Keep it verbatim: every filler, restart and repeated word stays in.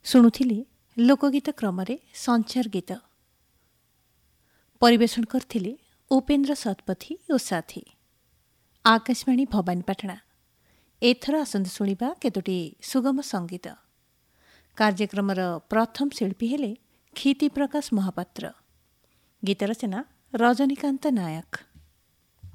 ଶୁଣୁଥିଲେ ଲୋକଗୀତ କ୍ରମରେ ସଞ୍ଚାର ଗୀତ। ପରିବେଷଣ କରିଥିଲେ ଉପେନ୍ଦ୍ର ଶତପଥୀ ଓ ସାଥୀ। ଆକାଶବାଣୀ ଭବାନୀପାଟଣା। ଏଥର ଆସନ୍ତୁ ଶୁଣିବା କେତୋଟି ସୁଗମ ସଙ୍ଗୀତ। କାର୍ଯ୍ୟକ୍ରମର ପ୍ରଥମ ଶିଳ୍ପୀ ହେଲେ କ୍ଷିତି ପ୍ରକାଶ ମହାପାତ୍ର। ଗୀତ ରଚନା ରଜନୀକାନ୍ତ ନାୟକ।